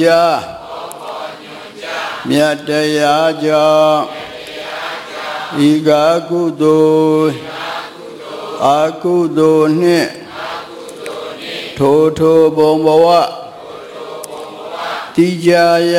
မြတ်တရားကြောင့်ဤကာကုသိုလ်အကုသိုလ်နှင့်ထိုဘုံဘဝတိကြယ